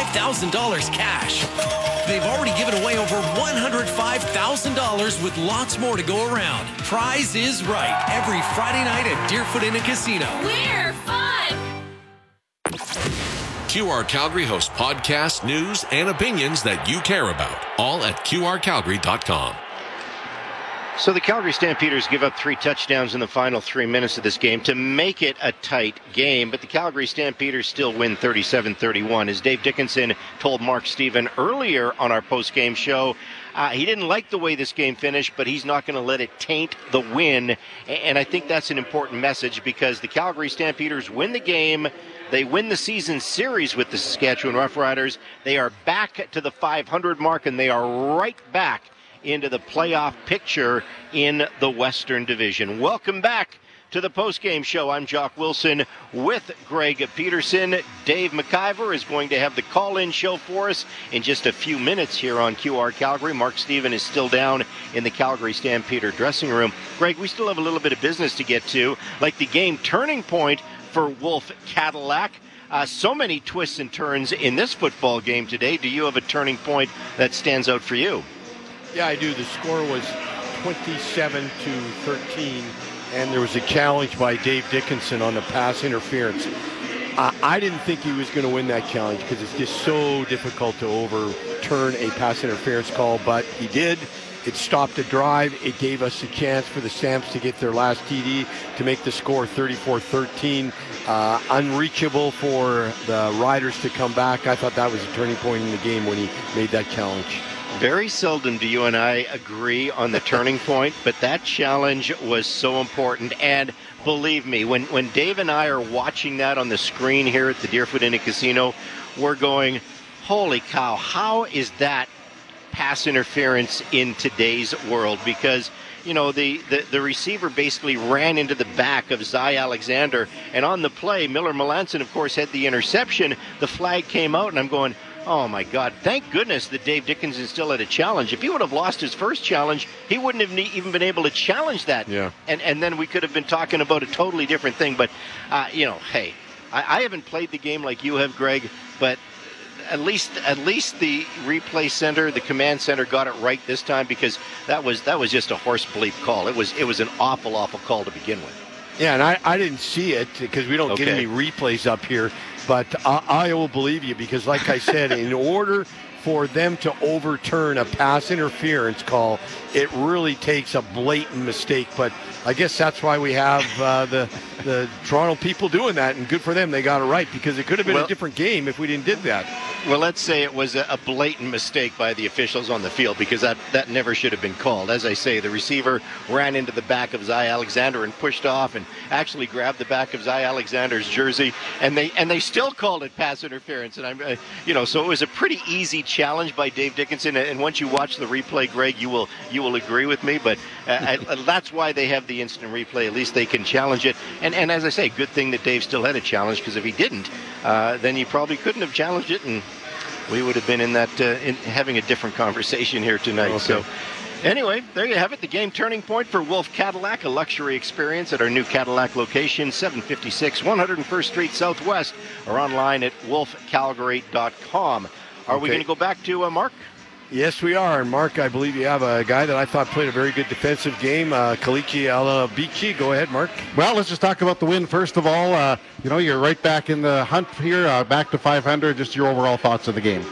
$25,000 cash. They've already given away over $105,000 with lots more to go around. Prize is Right every Friday night at Deerfoot Inn & Casino. We're fun! QR Calgary hosts podcasts, news, and opinions that you care about. All at QRCalgary.com. So the Calgary Stampeders give up 3 touchdowns in the final 3 minutes of this game to make it a tight game, but the Calgary Stampeders still win 37-31. As Dave Dickenson told Mark Stephen earlier on our post-game show, he didn't like the way this game finished, but he's not going to let it taint the win. And I think that's an important message because the Calgary Stampeders win the game. They win the season series with the Saskatchewan Roughriders. They are back to the 500 mark, and they are right back into the playoff picture in the Western Division. Welcome back to the postgame show. I'm Jock Wilson with Greg Peterson. Dave McIver is going to have the call-in show for us in just a few minutes here on QR Calgary. Mark Stephen is still down in the Calgary Stampeder dressing room. Greg, we still have a little bit of business to get to, like the game turning point for Wolf Cadillac. So many twists and turns in this football game today. Do you have a turning point that stands out for you? Yeah, I do. The score was 27-13, and there was a challenge by Dave Dickenson on the pass interference. I didn't think he was going to win that challenge because it's just so difficult to overturn a pass interference call, but he did. It stopped the drive. It gave us a chance for the Stamps to get their last TD to make the score 34-13. Unreachable for the Riders to come back. I thought that was a turning point in the game when he made that challenge. Very seldom do you and I agree on the turning point, but that challenge was so important. And believe me, when Dave and I are watching that on the screen here at the Deerfoot Inn & Casino, we're going, holy cow, how is that pass interference in today's world? Because, you know, the receiver basically ran into the back of Zy Alexander, and on the play, Miller Melanson, of course, had the interception. The flag came out, and I'm going, oh, my God, thank goodness that Dave Dickenson still had a challenge. If he would have lost his first challenge, he wouldn't have even been able to challenge that. Yeah. And then we could have been talking about a totally different thing. But, hey, I haven't played the game like you have, Greg, but at least the replay center, the command center, got it right this time, because that was just a horse bleep call. It was an awful call to begin with. Yeah, and I didn't see it because we don't get any replays up here. But I will believe you because, like I said, in order for them to overturn a pass interference call, it really takes a blatant mistake. But I guess that's why we have the Toronto people doing that, and good for them. They got it right because it could have been a different game if we didn't did that. Well, let's say it was a blatant mistake by the officials on the field because that never should have been called. As I say, the receiver ran into the back of Zy Alexander and pushed off and actually grabbed the back of Zy Alexander's jersey, and they still called it pass interference. And so it was a pretty easy challenge by Dave Dickenson. And once you watch the replay, Greg, you will agree with me. But that's why they have the instant replay. At least they can challenge it. And as I say, good thing that Dave still had a challenge, because if he didn't, then he probably couldn't have challenged it, and we would have been in that having a different conversation here tonight. Okay. So anyway, there you have it. The game turning point for Wolf Cadillac, a luxury experience at our new Cadillac location, 756 101st Street Southwest, or online at wolfcalgary.com. Are we going to go back to Mark? Yes, we are. And Mark, I believe you have a guy that I thought played a very good defensive game, Kalichi Alabichi. Go ahead, Mark. Well, let's just talk about the win first of all. You're right back in the hunt here, back to 500. Just your overall thoughts of the game.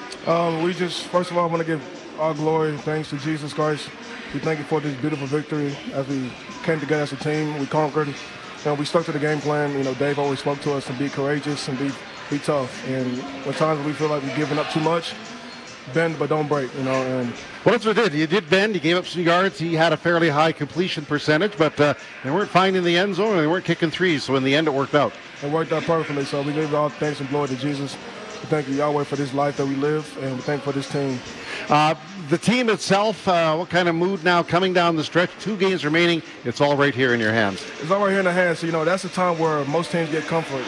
First of all, I want to give all glory and thanks to Jesus Christ. We thank you for this beautiful victory. As we came together as a team, we conquered. We stuck to the game plan. Dave always spoke to us to be courageous and be tough. And at times we feel like we're giving up too much, bend but don't break, And well, that's what it did. You did bend. You gave up some yards. He had a fairly high completion percentage, but they weren't finding the end zone, and they weren't kicking threes. So in the end, it worked out. It worked out perfectly. So we give all thanks and glory to Jesus. We thank you, Yahweh, for this life that we live, and we thank you for this team. The team itself, what kind of mood now coming down the stretch? 2 games remaining. It's all right here in your hands. It's all right here in the hands. So, that's the time where most teams get comfortable.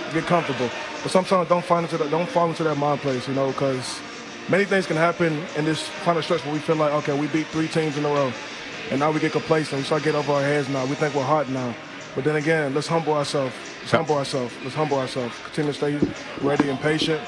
But sometimes don't fall into that mind place, because many things can happen in this final stretch where we feel like, okay, we beat 3 teams in a row, and now we get complacent. We start getting over our heads now. We think we're hot now. But then again, let's humble ourselves. Let's humble ourselves. Continue to stay ready and patient.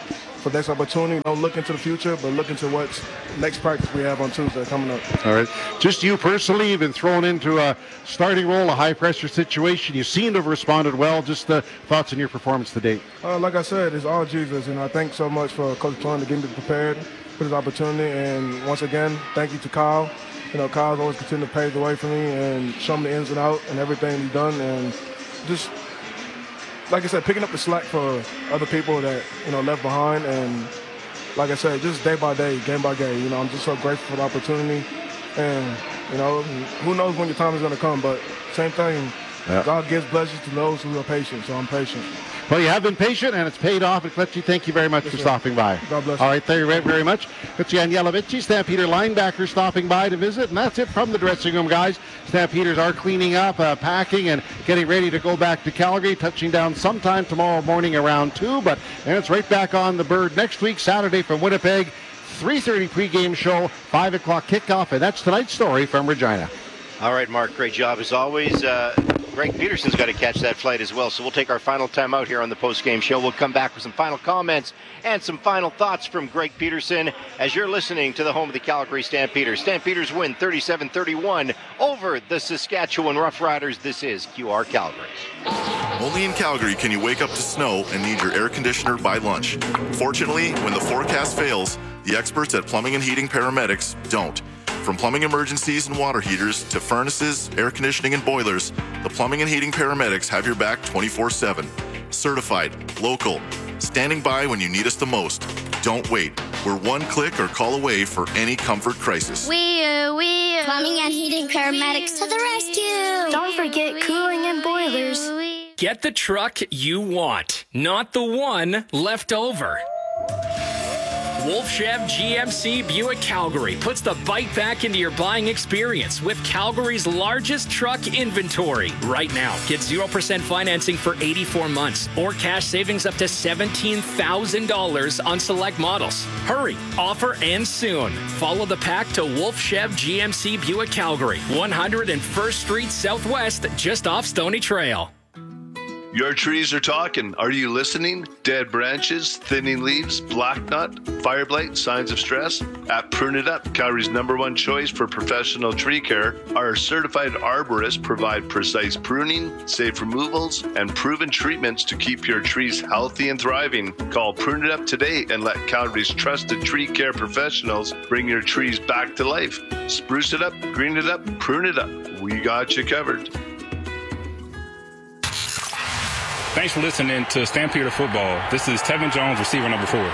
for next opportunity. Don't look into the future, but look into what's next practice we have on Tuesday coming up. All right. Just you personally, you've been thrown into a starting role, a high-pressure situation. You seem to have responded well. Just thoughts on your performance to date. Like I said, it's all Jesus, and I thank so much for Coach Plum to get me prepared for this opportunity. And once again, thank you to Kyle. Kyle's always continued to pave the way for me and show me the ins and outs and everything he's done. And just, like I said, picking up the slack for other people that, left behind. And like I said, just day by day, game by game, I'm just so grateful for the opportunity. And, who knows when your time is going to come, but same thing. Yeah. God gives blessings to those who are patient, so I'm patient. Well, you have been patient, and it's paid off. And Fletchy, thank you very much for stopping by. God bless you. All right, thank you very much. Fletchy Anielewicz, Stampeder linebacker, stopping by to visit. And that's it from the dressing room, guys. Stampeders are cleaning up, packing, and getting ready to go back to Calgary, touching down sometime tomorrow morning around 2. And it's right back on the bird next week, Saturday from Winnipeg. 3:30 pregame show, 5 o'clock kickoff, and that's tonight's story from Regina. All right, Mark, great job as always. Greg Peterson's got to catch that flight as well, so we'll take our final time out here on the post-game show. We'll come back with some final comments and some final thoughts from Greg Peterson as you're listening to the home of the Calgary Stampeders. Stampeders win 37-31 over the Saskatchewan Roughriders. This is QR Calgary. Only in Calgary can you wake up to snow and need your air conditioner by lunch. Fortunately, when the forecast fails, the experts at Plumbing and Heating Paramedics don't. From plumbing emergencies and water heaters to furnaces, air conditioning, and boilers, the Plumbing and Heating Paramedics have your back 24/7. Certified, local, standing by when you need us the most. Don't wait. We're one click or call away for any comfort crisis. Plumbing and Heating Paramedics to the rescue. Don't forget cooling and boilers. Get the truck you want, not the one left over. Wolf Chev GMC Buick Calgary puts the bike back into your buying experience with Calgary's largest truck inventory. Right now, get 0% financing for 84 months or cash savings up to $17,000 on select models. Hurry, offer ends soon. Follow the pack to Wolf Chev GMC Buick Calgary, 101st Street Southwest, just off Stony Trail. Your trees are talking. Are you listening? Dead branches, thinning leaves, black nut, fire blight, signs of stress? At Prune It Up, Calgary's #1 choice for professional tree care, our certified arborists provide precise pruning, safe removals, and proven treatments to keep your trees healthy and thriving. Call Prune It Up today and let Calgary's trusted tree care professionals bring your trees back to life. Spruce it up, green it up, prune it up. We got you covered. Thanks for listening to Stampeder Football. This is Tevin Jones, receiver number 4.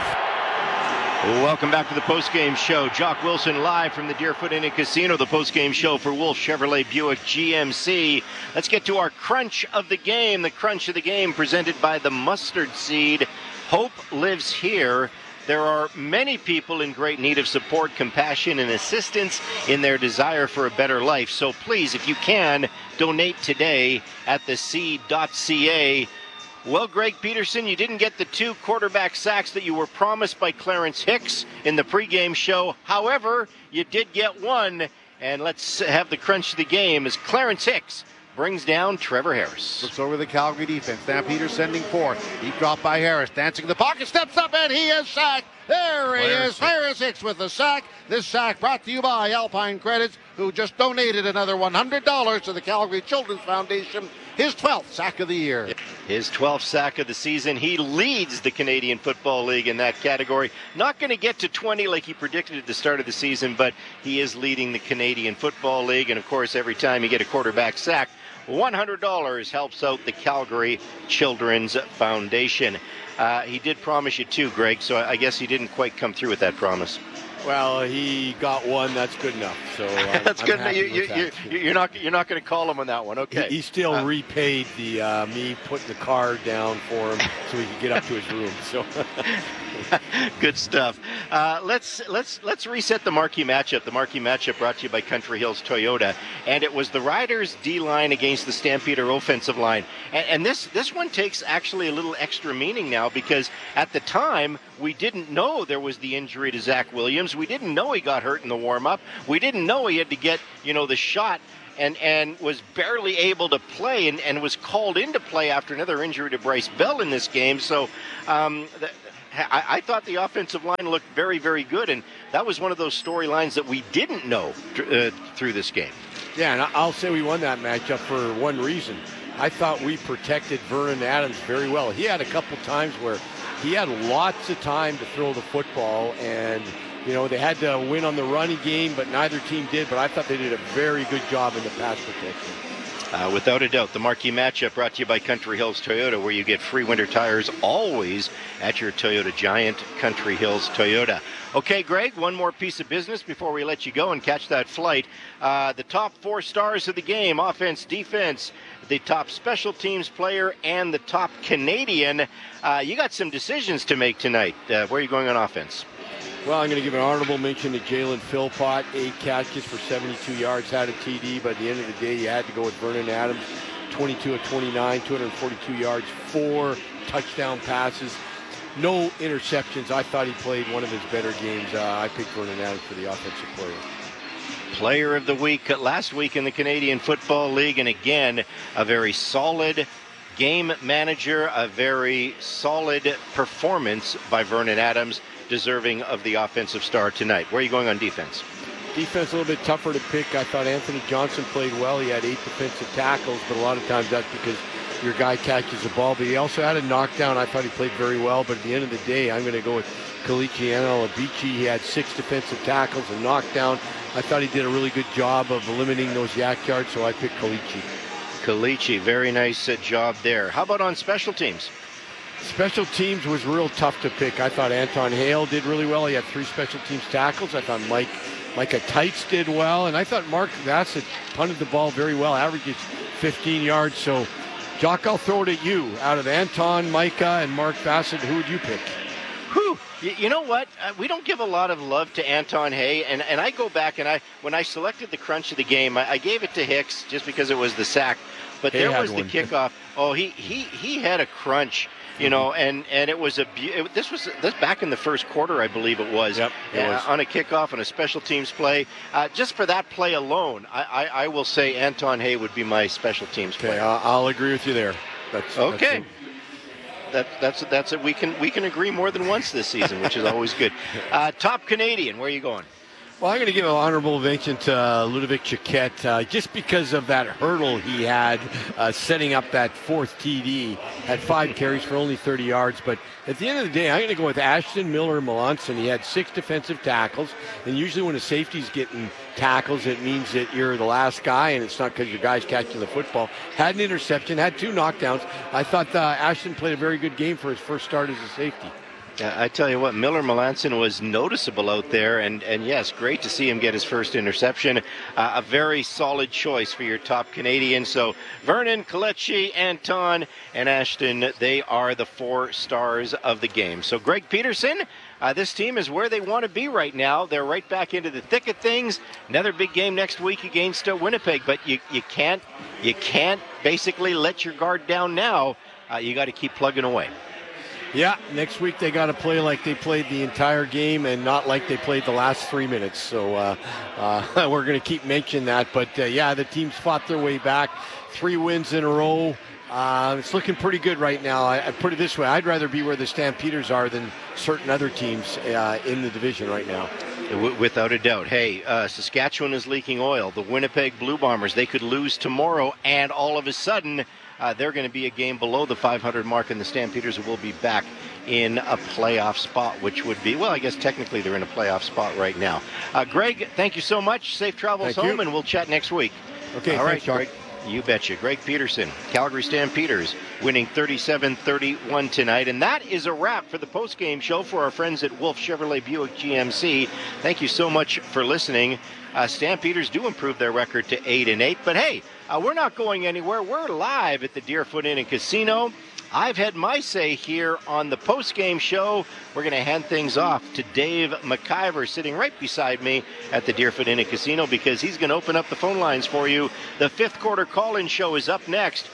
Welcome back to the postgame show. Jock Wilson live from the Deerfoot Inn and Casino, the postgame show for Wolf Chevrolet Buick GMC. Let's get to our crunch of the game. The crunch of the game presented by the Mustard Seed. Hope lives here. There are many people in great need of support, compassion, and assistance in their desire for a better life. So please, if you can, donate today at theseed.ca. Well, Greg Peterson, you didn't get the 2 quarterback sacks that you were promised by Clarence Hicks in the pregame show. However, you did get 1, and let's have the crunch of the game as Clarence Hicks brings down Trevor Harris. Looks over the Calgary defense. Stampeders sending 4. Deep drop by Harris. Dancing in the pocket. Steps up and he is sacked. There he is. Harris Hicks with the sack. This sack brought to you by Alpine Credits, who just donated another $100 to the Calgary Children's Foundation. His 12th sack of the year. His 12th sack of the season. He leads the Canadian Football League in that category. Not going to get to 20 like he predicted at the start of the season, but he is leading the Canadian Football League. And, of course, every time you get a quarterback sack, $100 helps out the Calgary Children's Foundation. He did promise you 2, Greg, so I guess he didn't quite come through with that promise. Well, he got 1. That's good enough. So that's good enough. You're not going to call him on that one, okay? He still repaid the me putting the car down for him so he could get up to his room. So good stuff. Let's reset the marquee matchup. The marquee matchup brought to you by Country Hills Toyota, and it was the Riders' D-line against the Stampeder offensive line. And this one takes actually a little extra meaning now, because at the time we didn't know there was the injury to Zach Williams. We didn't know he got hurt in the warm-up. We didn't know he had to get, the shot and was barely able to play and was called into play after another injury to Bryce Bell in this game. So I thought the offensive line looked very, very good, and that was one of those storylines that we didn't know through this game. Yeah, and I'll say we won that matchup for one reason. I thought we protected Vernon Adams very well. He had a couple times where he had lots of time to throw the football, and they had to win on the running game, but neither team did. But I thought they did a very good job in the pass protection. Without a doubt, the marquee matchup brought to you by Country Hills Toyota, where you get free winter tires always at your Toyota Giant, Country Hills Toyota. Okay, Greg, one more piece of business before we let you go and catch that flight. The top 4 stars of the game, offense, defense, the top special teams player, and the top Canadian. You got some decisions to make tonight. Where are you going on offense? Well, I'm going to give an honorable mention to Jalen Philpott. 8 catches for 72 yards, had a TD, but at the end of the day, you had to go with Vernon Adams. 22 of 29, 242 yards, 4 touchdown passes, no interceptions. I thought he played one of his better games. I picked Vernon Adams for the offensive player. Player of the week last week in the Canadian Football League, and again, a very solid game manager, a very solid performance by Vernon Adams, deserving of the offensive star tonight. Where are you going on defense? Defense a little bit tougher to pick. I thought Anthony Johnson played well. He had 8 defensive tackles, but a lot of times that's because your guy catches the ball. But he also had a knockdown. I thought he played very well, but at the end of the day, I'm going to go with Kalichi Analabici. He had 6 defensive tackles, a knockdown. I thought he did a really good job of eliminating those yak yards, so I picked Kalichi. Kalichi, very nice job there. How about on special teams? Special teams was real tough to pick. I thought Anton Hale did really well. He had 3 special teams tackles. I thought Micah Tights did well. And I thought Mark Bassett punted the ball very well, averages 15 yards. So, Jock, I'll throw it at you. Out of Anton, Micah, and Mark Bassett, who would you pick? Whew. You know what? We don't give a lot of love to Anton Hay. And I go back, and when I selected the crunch of the game, I gave it to Hicks just because it was the sack. But there was the kickoff. Oh, he had a crunch. And it was this was back in the first quarter, I believe it was. Yep, it was. On a kickoff and a special teams play. Just for that play alone, I will say Anton Hay would be my special teams player. Okay, I'll agree with you there. That's okay. That's it. We can agree more than once this season, which is always good. Top Canadian, where are you going? Well, I'm going to give an honorable mention to Ludovic Chiquette just because of that hurdle he had setting up that 4th TD. Had 5 carries for only 30 yards. But at the end of the day, I'm going to go with Ashton Miller-Melanson. He had 6 defensive tackles. And usually when a safety's getting tackles, it means that you're the last guy, and it's not because your guy's catching the football. Had an interception, had 2 knockdowns. I thought Ashton played a very good game for his first start as a safety. I tell you what, Miller-Melanson was noticeable out there, and yes, great to see him get his first interception. A very solid choice for your top Canadian. So Vernon, Kalichi, Anton, and Ashton, they are the 4 stars of the game. So Greg Peterson, this team is where they want to be right now. They're right back into the thick of things. Another big game next week against Winnipeg, but you can't basically let your guard down now. You got to keep plugging away. Yeah, next week they got to play like they played the entire game and not like they played the last 3 minutes. So we're going to keep mentioning that. But, the team's fought their way back. 3 wins in a row. It's looking pretty good right now. I put it this way. I'd rather be where the Stampeders are than certain other teams in the division right now. Without a doubt. Hey, Saskatchewan is leaking oil. The Winnipeg Blue Bombers, they could lose tomorrow, and all of a sudden they're going to be a game below the 500 mark, and the Stampeders will be back in a playoff spot, which would be, well, I guess technically they're in a playoff spot right now. Greg, thank you so much. Safe travels home, and we'll chat next week. Okay, all right, thanks, Greg. You betcha. Greg Peterson, Calgary Stampeders, winning 37-31 tonight. And that is a wrap for the postgame show for our friends at Wolf Chevrolet Buick GMC. Thank you so much for listening. Stampeders do improve their record to 8-8. But hey, we're not going anywhere. We're live at the Deerfoot Inn and Casino. I've had my say here on the post-game show. We're going to hand things off to Dave McIver, sitting right beside me at the Deerfoot Inn and Casino, because he's going to open up the phone lines for you. The 5th quarter call-in show is up next,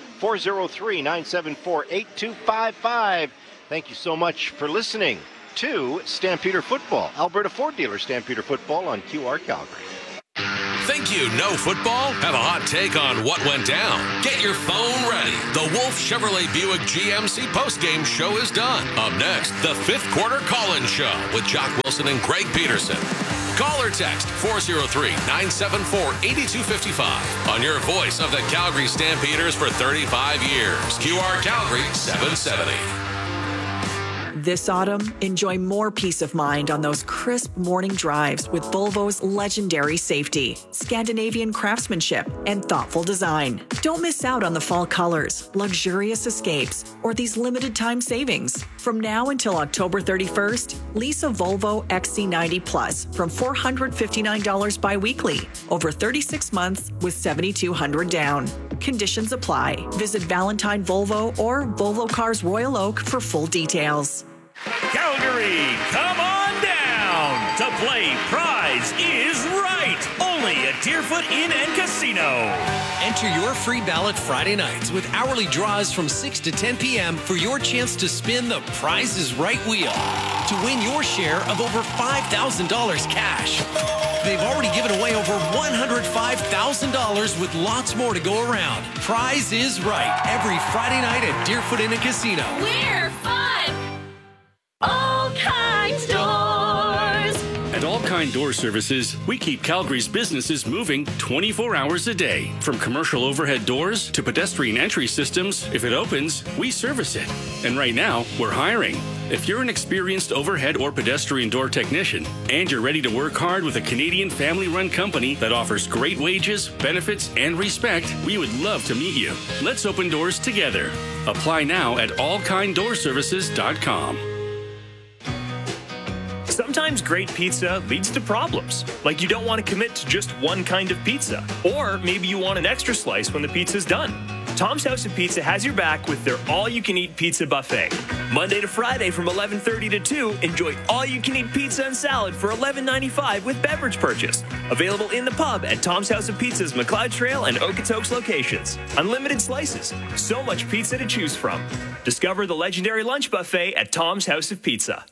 403-974-8255. Thank you so much for listening to Stampeder Football, Alberta Ford dealer Stampeder Football on QR Calgary. Think you know football? Have a hot take on what went down? Get your phone ready. The Wolf Chevrolet Buick GMC postgame show is done. Up next, the fifth quarter call-in show with Jock Wilson and Greg Peterson. Call or text 403-974-8255 on your voice of the Calgary Stampeders for 35 years. QR Calgary 770. This autumn, enjoy more peace of mind on those crisp morning drives with Volvo's legendary safety, Scandinavian craftsmanship, and thoughtful design. Don't miss out on the fall colors, luxurious escapes, or these limited time savings. From now until October 31st, lease a Volvo XC90 Plus from $459 bi-weekly over 36 months with $7,200 down. Conditions apply. Visit Valentine Volvo or Volvo Cars Royal Oak for full details. Calgary, come on down to play Prize is Right, only at Deerfoot Inn and Casino. Enter your free ballot Friday nights with hourly draws from 6 to 10 p.m. for your chance to spin the Prize is Right wheel to win your share of over $5,000 cash. They've already given away over $105,000 with lots more to go around. Prize is Right every Friday night at Deerfoot Inn and Casino. We're fun! All Kinds Doors. At All Kind Door Services, we keep Calgary's businesses moving 24 hours a day. From commercial overhead doors to pedestrian entry systems, if it opens, we service it. And right now, we're hiring. If you're an experienced overhead or pedestrian door technician and you're ready to work hard with a Canadian family-run company that offers great wages, benefits, and respect, we would love to meet you. Let's open doors together. Apply now at allkinddoorservices.com. Sometimes great pizza leads to problems, like you don't want to commit to just one kind of pizza, or maybe you want an extra slice when the pizza's done. Tom's House of Pizza has your back with their all-you-can-eat pizza buffet. Monday to Friday from 11:30 to 2, enjoy all-you-can-eat pizza and salad for $11.95 with beverage purchase. Available in the pub at Tom's House of Pizza's McLeod Trail and Okotoks locations. Unlimited slices, so much pizza to choose from. Discover the legendary lunch buffet at Tom's House of Pizza.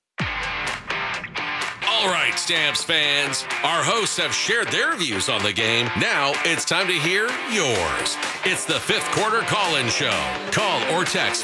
All right, Stamps fans. Our hosts have shared their views on the game. Now it's time to hear yours. It's the fifth quarter call-in show. Call or text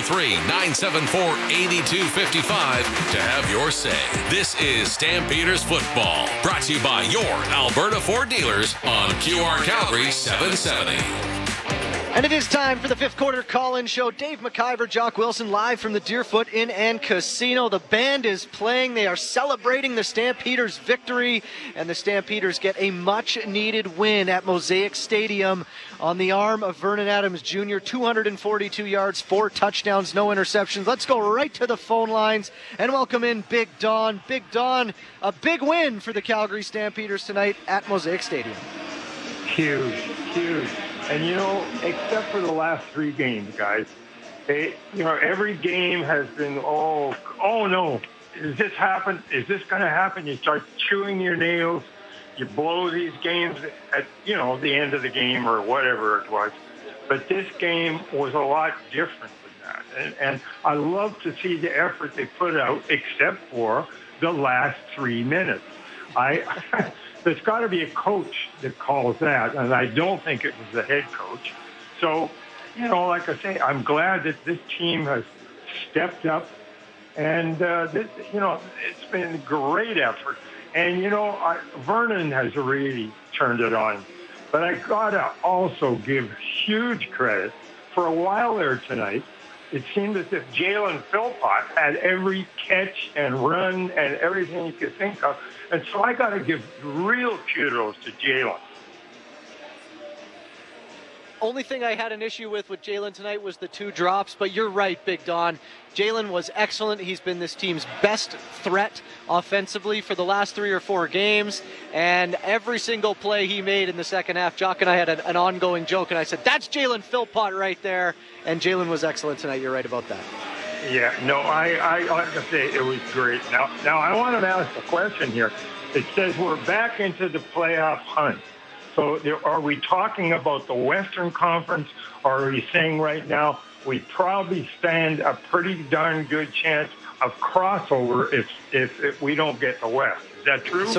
403-974-8255 to have your say. This is Stampeders Football, brought to you by your Alberta Ford dealers on QR Calgary 770. And it is time for the fifth quarter call-in show. Dave McIver, Jock Wilson, live from the Deerfoot Inn and Casino. The band is playing. They are celebrating the Stampeders' victory, and the Stampeders get a much-needed win at Mosaic Stadium on the arm of Vernon Adams Jr. 242 yards, 4 touchdowns, no interceptions. Let's go right to the phone lines and welcome in Big Don. Big Don, a big win for the Calgary Stampeders tonight at Mosaic Stadium. Huge, huge. And, except for the last 3 games, guys, every game has been, oh no, is this happen? Is this going to happen? You start chewing your nails. You blow these games at, the end of the game or whatever it was. But this game was a lot different than that. And I love to see the effort they put out, except for the last 3 minutes. There's got to be a coach that calls that, and I don't think it was the head coach. So, like I say, I'm glad that this team has stepped up, and, it's been a great effort. And, Vernon has really turned it on. But I got to also give huge credit. For a while there tonight, it seemed as if Jalen Philpott had every catch and run and everything you could think of. And so I got to give real kudos to Jalen. Only thing I had an issue with Jalen tonight was the 2 drops, but you're right, Big Don. Jalen was excellent. He's been this team's best threat offensively for the last 3 or 4 games, and every single play he made in the second half, Jock and I had an ongoing joke, and I said, that's Jalen Philpott right there, and Jalen was excellent tonight. You're right about that. Yeah, no, I like to say it was great. Now I want to ask a question here. It says we're back into the playoff hunt. So are we talking about the Western Conference, or are we saying right now we probably stand a pretty darn good chance of crossover if we don't get the West? Is that true?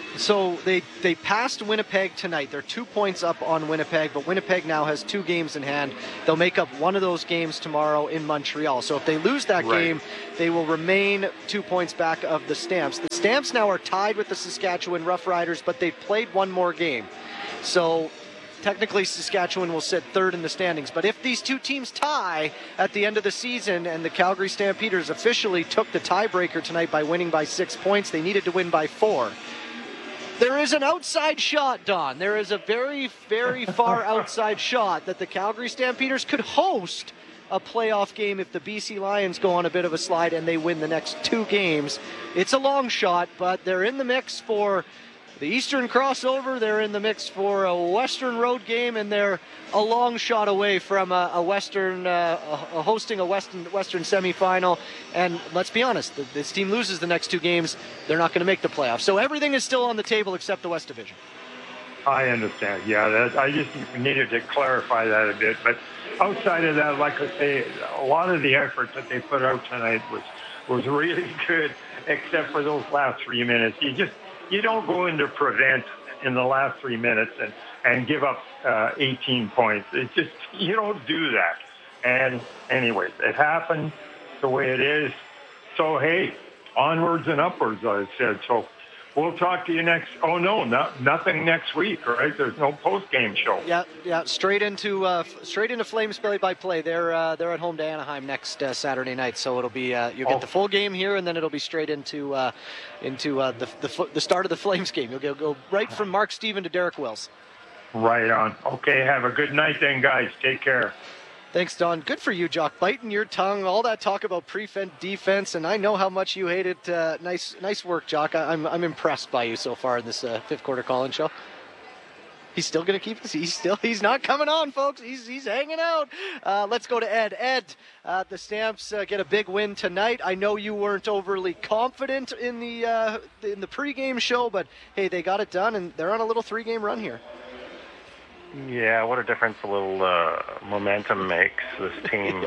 So they passed Winnipeg tonight. They're 2 points up on Winnipeg, but Winnipeg now has 2 games in hand. They'll make up one of those games tomorrow in Montreal. So if they lose that game, they will remain 2 points back of the Stamps. The Stamps now are tied with the Saskatchewan Roughriders, but they've played one more game. So technically Saskatchewan will sit third in the standings. But if these two teams tie at the end of the season and the Calgary Stampeders officially took the tiebreaker tonight by winning by 6 points, they needed to win by 4. There is an outside shot, Don. There is a very, very far outside shot that the Calgary Stampeders could host a playoff game if the BC Lions go on a bit of a slide and they win the next 2 games. It's a long shot, but they're in the mix for the Eastern crossover. They're in the mix for a Western road game, and they're a long shot away from a Western hosting a Western semifinal. And let's be honest, this team loses the next 2 games, they're not going to make the playoffs. So everything is still on the table except the West Division. I understand. Yeah, I just needed to clarify that a bit. But outside of that, like I say, a lot of the effort that they put out tonight was really good, except for those last 3 minutes. You don't go into prevent in the last 3 minutes and give up 18 points. It's just, you don't do that. And anyways, it happened the way it is. So, hey, onwards and upwards, I said. So we'll talk to you next. Oh, no, nothing next week, right? There's no post-game show. Yeah, straight into Flames play-by-play. They're at home to Anaheim next Saturday night, so it'll be you'll get the full game here, and then it'll be straight into the start of the Flames game. You'll go right from Mark Steven to Derek Wills. Right on. Okay, have a good night then, guys. Take care. Thanks, Don. Good for you, Jock. Biting your tongue, all that talk about prevent defense, and I know how much you hate it. Nice work, Jock. I'm impressed by you so far in this fifth quarter call-in show. He's still going to keep us. He's not coming on, folks. He's hanging out. Let's go to Ed. Ed, the Stamps get a big win tonight. I know you weren't overly confident in the pregame show, but hey, they got it done, and they're on a little 3-game run here. Yeah, what a difference a little momentum makes. This team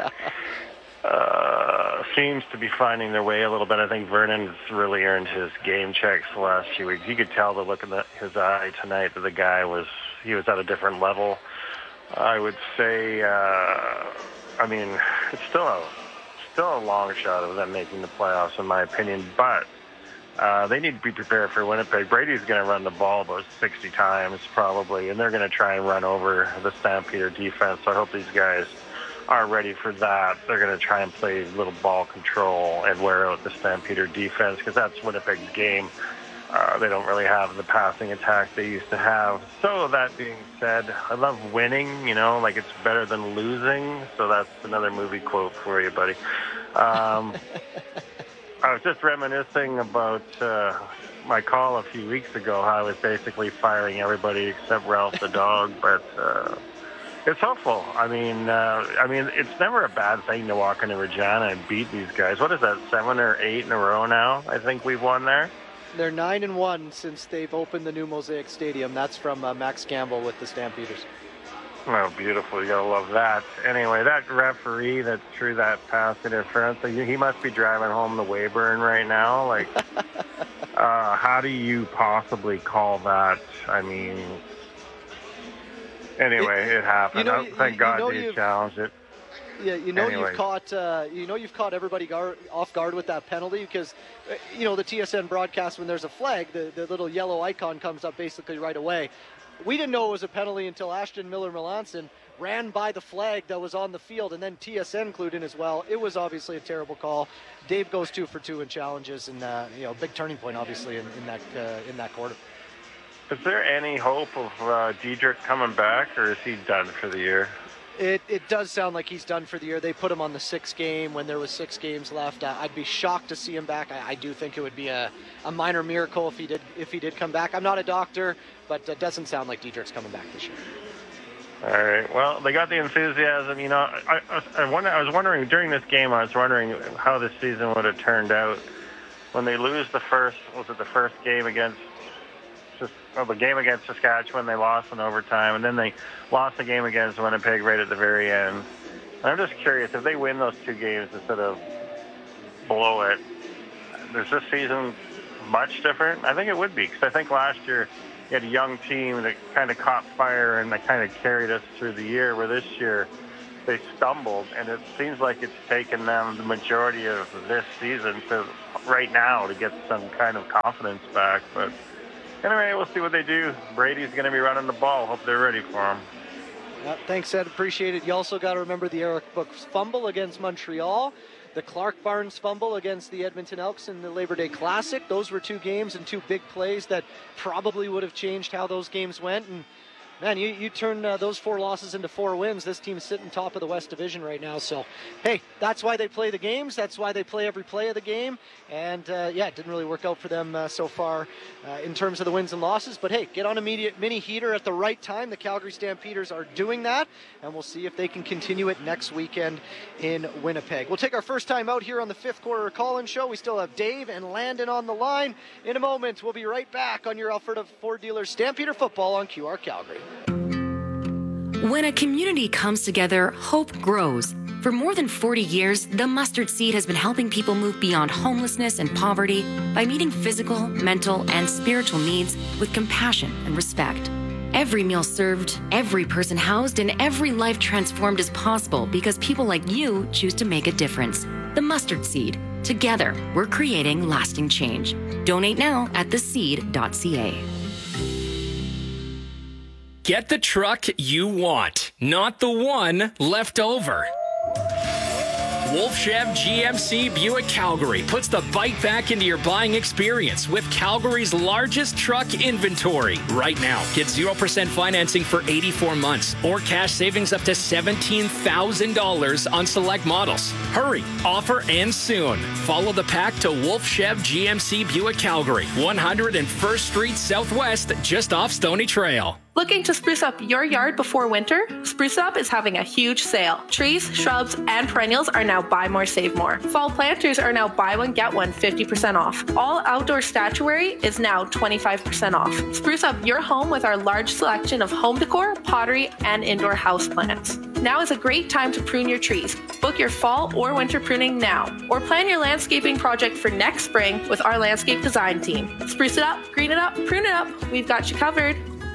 seems to be finding their way a little bit. I think Vernon's really earned his game checks the last few weeks. You could tell the look in his eye tonight that the guy was at a different level. I would say, it's still a long shot of them making the playoffs, in my opinion, but they need to be prepared for Winnipeg. Brady's going to run the ball about 60 times probably, and they're going to try and run over the Stampeder defense. So I hope these guys are ready for that. They're going to try and play a little ball control and wear out the Stampeder defense, because that's Winnipeg's game. They don't really have the passing attack they used to have. So that being said, I love winning, like it's better than losing. So that's another movie quote for you, buddy. I was just reminiscing about my call a few weeks ago, how I was basically firing everybody except Ralph the dog, but it's hopeful. I mean, it's never a bad thing to walk into Regina and beat these guys. What is that, 7 or 8 in a row now? I think we've won there. They're 9-1 since they've opened the new Mosaic Stadium. That's from Max Campbell with the Stampeders. Oh, beautiful. You gotta love that. Anyway, that referee that threw that pass interference, he must be driving home to Weyburn right now. Like, how do you possibly call that? I mean, anyway, it happened. Thank God you challenged it. Yeah, you've caught everybody off guard with that penalty, because the TSN broadcast, when there's a flag, the little yellow icon comes up basically right away. We didn't know it was a penalty until Ashton Miller-Melanson ran by the flag that was on the field, and then TSN clued in as well. It was obviously a terrible call. Dave goes 2 for 2 in challenges, and big turning point obviously in that quarter. Is there any hope of Diedrich coming back, or is he done for the year? It does sound like he's done for the year. They put him on the 6th game when there was 6 games left. I'd be shocked to see him back. I do think it would be a minor miracle if he did come back. I'm not a doctor, but it doesn't sound like Diedrich's coming back this year. All right. Well, they got the enthusiasm. I was wondering during this game. I was wondering how this season would have turned out when they lose the first game against. The game against Saskatchewan, they lost in overtime, and then they lost the game against Winnipeg right at the very end. I'm just curious, if they win those 2 games instead of blow it, does this season much different? I think it would be, because I think last year you had a young team that kind of caught fire and that kind of carried us through the year, where this year they stumbled, and it seems like it's taken them the majority of this season to right now to get some kind of confidence back. But anyway, we'll see what they do. Brady's going to be running the ball. Hope they're ready for him. Thanks, Ed. Appreciate it. You also got to remember the Eric Brooks fumble against Montreal, the Clark Barnes fumble against the Edmonton Elks in the Labor Day Classic. Those were two games and two big plays that probably would have changed how those games went. And man, you turn those 4 losses into 4 wins. This team's sitting top of the West Division right now. So, hey, that's why they play the games. That's why they play every play of the game. And, it didn't really work out for them so far in terms of the wins and losses. But, hey, get on a mini heater at the right time. The Calgary Stampeders are doing that. And we'll see if they can continue it next weekend in Winnipeg. We'll take our first time out here on the fifth quarter call-in show. We still have Dave and Landon on the line. In a moment, we'll be right back on your Alberta Ford Dealers Stampeder Football on QR Calgary. When a community comes together, hope grows. For more than 40 years, the Mustard Seed has been helping people move beyond homelessness and poverty by meeting physical, mental, and spiritual needs with compassion and respect. Every meal served, every person housed, and every life transformed is possible because people like you choose to make a difference. The Mustard Seed. Together, we're creating lasting change. Donate now at theseed.ca. Get the truck you want, not the one left over. Wolf Chev GMC Buick Calgary puts the bike back into your buying experience with Calgary's largest truck inventory. Right now, get 0% financing for 84 months or cash savings up to $17,000 on select models. Hurry, offer ends soon. Follow the pack to Wolf Chev GMC Buick Calgary, 101st Street Southwest, just off Stony Trail. Looking to spruce up your yard before winter? Spruce Up is having a huge sale. Trees, shrubs, and perennials are now buy more, save more. Fall planters are now buy one, get one 50% off. All outdoor statuary is now 25% off. Spruce up your home with our large selection of home decor, pottery, and indoor houseplants. Now is a great time to prune your trees. Book your fall or winter pruning now, or plan your landscaping project for next spring with our landscape design team. Spruce it up, green it up, prune it up. We've got you covered.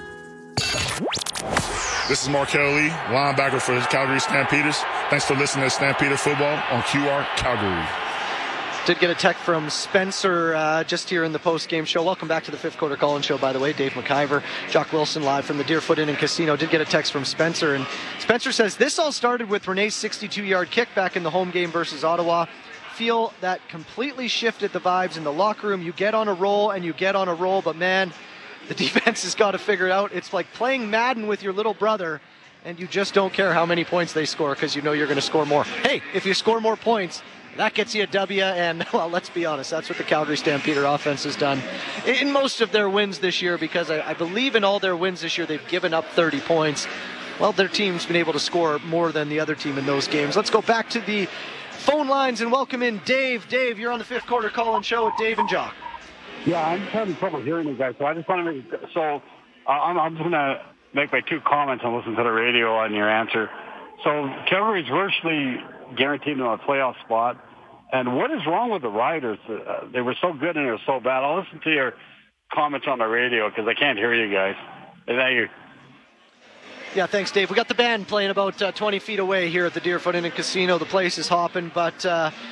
This is Markel Lee, linebacker for the Calgary Stampeders. Thanks for listening to Stampeder Football on QR Calgary. Did get a text from Spencer just here in the post-game show. Welcome back to the fifth quarter call-in show, by the way. Dave McIver, Jock Wilson live from the Deerfoot Inn and Casino. Did get a text from Spencer, and Spencer says, this all started with Renee's 62-yard kick back in the home game versus Ottawa. Feel that completely shifted the vibes in the locker room. You get on a roll, and you get on a roll, but man, the defense has got to figure it out. It's like playing Madden with your little brother, and you just don't care how many points they score because you know you're going to score more. Hey, if you score more points, that gets you a W, and, well, let's be honest, that's what the Calgary Stampeder offense has done in most of their wins this year, because I believe in all their wins this year, they've given up 30 points. Well, their team's been able to score more than the other team in those games. Let's go back to the phone lines and welcome in Dave. Dave, you're on the fifth quarter call-in show with Dave and Jock. Yeah, I'm just having trouble hearing you guys, so I just want to make, I'm just going to make my 2 comments and listen to the radio on your answer. So Calgary's virtually guaranteed them a playoff spot, and what is wrong with the Riders? They were so good and they were so bad. I'll listen to your comments on the radio because I can't hear you guys. Is that you? Yeah, thanks, Dave. We got the band playing about 20 feet away here at the Deerfoot Inn and Casino. The place is hopping, but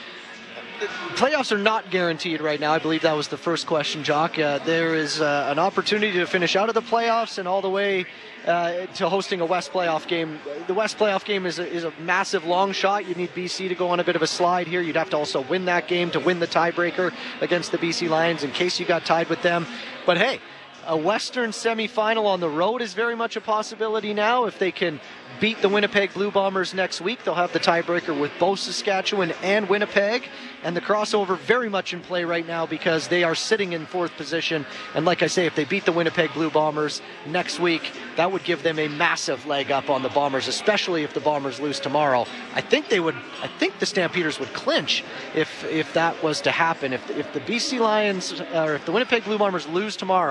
playoffs are not guaranteed right now. I believe that was the first question, Jock. There is an opportunity to finish out of the playoffs and all the way to hosting a West playoff game. The West playoff game is a massive long shot. You need BC to go on a bit of a slide here. You'd have to also win that game to win the tiebreaker against the BC Lions in case you got tied with them. But hey, a Western semifinal on the road is very much a possibility now. If they can beat the Winnipeg Blue Bombers next week, they'll have the tiebreaker with both Saskatchewan and Winnipeg. And the crossover very much in play right now because they are sitting in 4th position. And like I say, if they beat the Winnipeg Blue Bombers next week, that would give them a massive leg up on the Bombers, especially if the Bombers lose tomorrow. I think the Stampeders would clinch if that was to happen. If the BC Lions, or if the Winnipeg Blue Bombers lose tomorrow,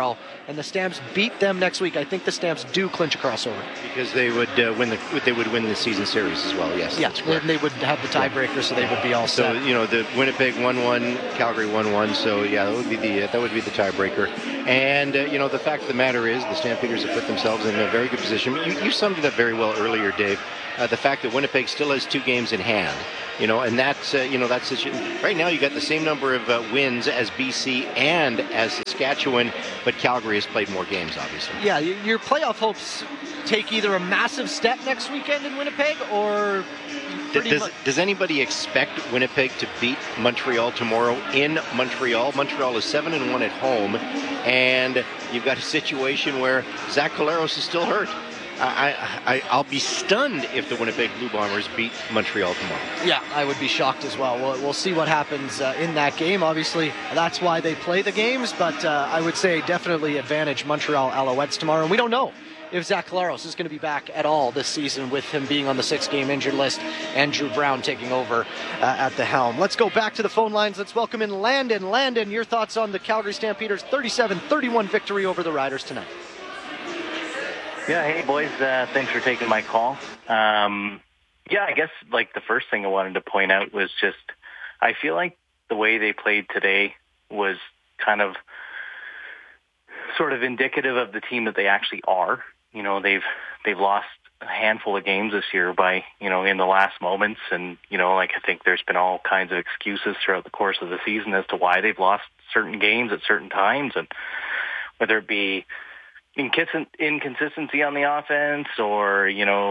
and the Stamps beat them next week, I think the Stamps do clinch a crossover. Because they would win the season series as well. Yes. Yeah, and they would have the tiebreaker, so they would be all set. So the Winnipeg 1-1, Calgary 1-1. So yeah, that would be the tiebreaker. And the fact of the matter is, the Stampeders have put themselves in a very good position. You summed it up very well earlier, Dave. The fact that Winnipeg still has 2 games in hand, and that's right now you got the same number of wins as BC and as Saskatchewan, but Calgary has played more games, obviously. Yeah, your playoff hopes take either a massive step next weekend in Winnipeg or. Does anybody expect Winnipeg to beat Montreal tomorrow in Montreal? Montreal is 7-1 at home, and you've got a situation where Zach Collaros is still hurt. I'll be stunned if the Winnipeg Blue Bombers beat Montreal tomorrow. Yeah, I would be shocked as well. We'll see what happens in that game. Obviously, that's why they play the games, but I would say definitely advantage Montreal Alouettes tomorrow. And we don't know if Zach Collaros is going to be back at all this season, with him being on the 6-game injured list and Drew Brown taking over at the helm. Let's go back to the phone lines. Let's welcome in Landon. Landon, your thoughts on the Calgary Stampeders' 37-31 victory over the Riders tonight? Yeah, hey boys, thanks for taking my call. I guess the first thing I wanted to point out was just, I feel like the way they played today was kind of sort of indicative of the team that they actually are. They've lost a handful of games this year by, in the last moments. And, I think there's been all kinds of excuses throughout the course of the season as to why they've lost certain games at certain times. And whether it be inconsistency on the offense or,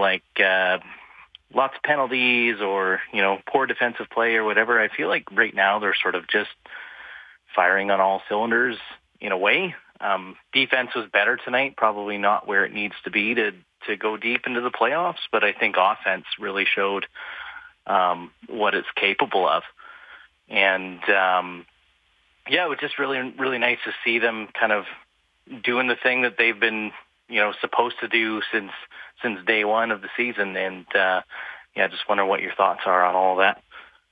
lots of penalties or, poor defensive play or whatever. I feel like right now they're sort of just firing on all cylinders in a way. Defense was better tonight, probably not where it needs to be to go deep into the playoffs, but I think offense really showed what it's capable of. And, it was just really, really nice to see them kind of doing the thing that they've been, supposed to do since day one of the season. And, just wonder what your thoughts are on all of that.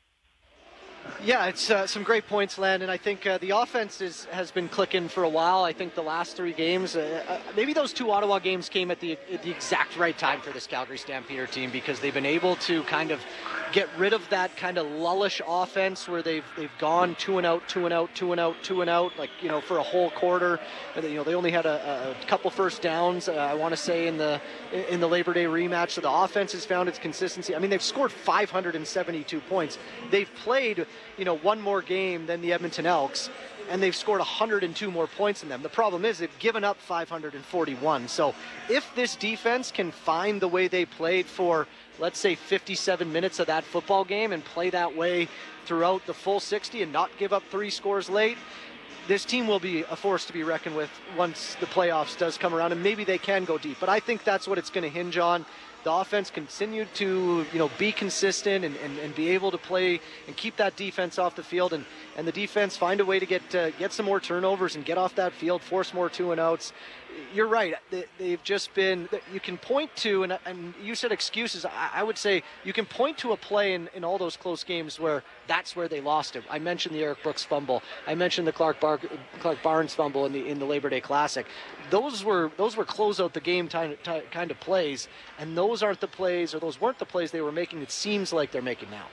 Yeah, it's some great points, Landon. I think the offense has been clicking for a while. I think the last 3 games, maybe those 2 Ottawa games came at the exact right time for this Calgary Stampeder team, because they've been able to kind of get rid of that kind of lullish offense where they've gone 2-and-out, 2-and-out, 2-and-out, 2-and-out, for a whole quarter. They only had a couple first downs, I want to say, in the Labor Day rematch. So the offense has found its consistency. I mean, they've scored 572 points. They've played, one more game than the Edmonton Elks, and they've scored 102 more points than them. The problem is they've given up 541. So if this defense can find the way they played for, let's say, 57 minutes of that football game and play that way throughout the full 60 and not give up 3 scores late, this team will be a force to be reckoned with once the playoffs does come around, and maybe they can go deep. But I think that's what it's going to hinge on. The offense continue to, be consistent and be able to play and keep that defense off the field, and the defense find a way to get some more turnovers and get off that field, force more 2-and-outs. You're right. They've just been, you can point to, and you said excuses. I would say you can point to a play in all those close games where that's where they lost it. I mentioned the Eric Brooks fumble. I mentioned the Clark Barnes fumble in the Labor Day Classic. Those were close out the game kind of plays, and those aren't the plays, or those weren't the plays they were making. It seems like they're making now.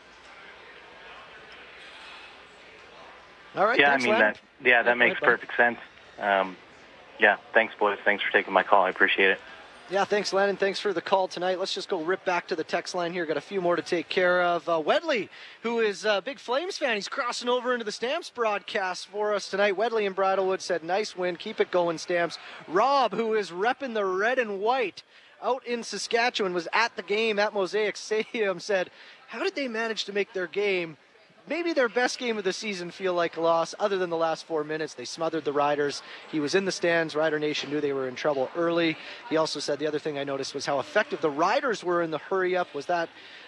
All right. Yeah, thanks, that makes perfect sense. Thanks, boys. Thanks for taking my call. I appreciate it. Yeah, thanks, Landon. Thanks for the call tonight. Let's just go rip back to the text line here. Got a few more to take care of. Wedley, who is a big Flames fan, he's crossing over into the Stamps broadcast for us tonight. Wedley in Bridlewood said, nice win. Keep it going, Stamps. Rob, who is repping the red and white out in Saskatchewan, was at the game at Mosaic Stadium, said, how did they manage to make their game, maybe their best game of the season, feel like a loss? Other than the last 4 minutes, they smothered the Riders. He was in the stands. Rider Nation knew they were in trouble early. He also said the other thing I noticed was how effective the Riders were in the hurry-up. Was that